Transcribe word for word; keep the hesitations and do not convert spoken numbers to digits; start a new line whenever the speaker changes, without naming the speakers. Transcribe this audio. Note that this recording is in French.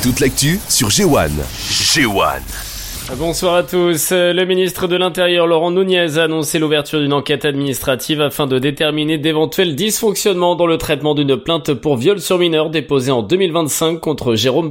Toute l'actu sur G un. G un.
Bonsoir à tous. Le ministre de l'Intérieur Laurent Nunez a annoncé l'ouverture d'une enquête administrative afin de déterminer d'éventuels dysfonctionnements dans le traitement d'une plainte pour viol sur mineur déposée en deux mille vingt-cinq contre Jérôme